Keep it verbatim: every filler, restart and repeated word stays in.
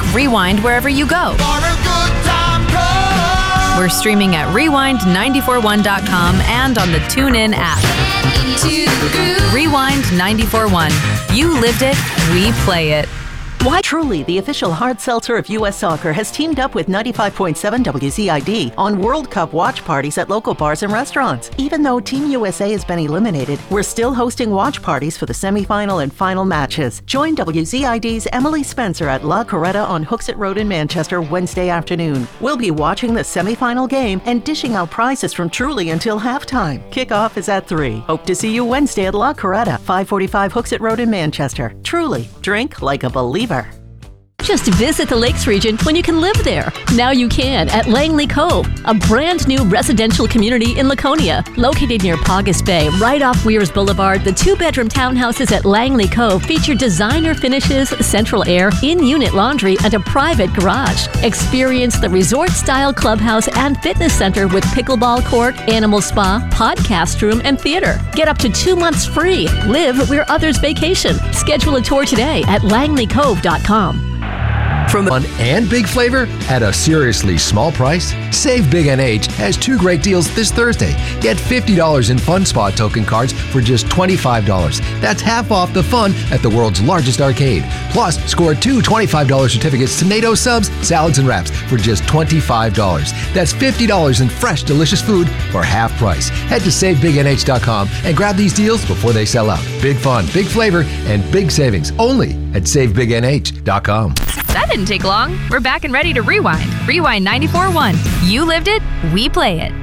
Rewind wherever you go. We're streaming at rewind nine four one dot com and on the TuneIn app. Rewind nine four one. You lived it, we play it. Why Truly, the official hard seltzer of U S Soccer, has teamed up with ninety-five point seven W Z I D on World Cup watch parties at local bars and restaurants. Even though Team U S A has been eliminated, we're still hosting watch parties for the semifinal and final matches. Join W Z I D's Emily Spencer at La Coretta on Hooksett Road in Manchester Wednesday afternoon. We'll be watching the semifinal game and dishing out prizes from Truly until halftime. Kickoff is at three. Hope to see you Wednesday at La Coretta, five forty-five Hooksett Road in Manchester. Truly, drink like a believer. Just visit the Lakes region when you can live there. Now you can at Langley Cove, a brand new residential community in Laconia. Located near Paugus Bay, right off Weirs Boulevard, the two-bedroom townhouses at Langley Cove feature designer finishes, central air, in-unit laundry, and a private garage. Experience the resort-style clubhouse and fitness center with pickleball court, animal spa, podcast room, and theater. Get up to two months free. Live where others vacation. Schedule a tour today at langley cove dot com. From the fun and big flavor at a seriously small price, Save Big N H has two great deals this Thursday. Get fifty dollars in Fun Spot token cards for just twenty-five dollars. That's half off the fun at the world's largest arcade. Plus, score two twenty-five dollars certificates to NATO subs, salads, and wraps for just twenty-five dollars. That's fifty dollars in fresh, delicious food for half price. Head to save big n h dot com and grab these deals before they sell out. Big fun, big flavor, and big savings only at save big n h dot com. That didn't take long. We're back and ready to rewind. Rewind nine four one. You lived it, we play it.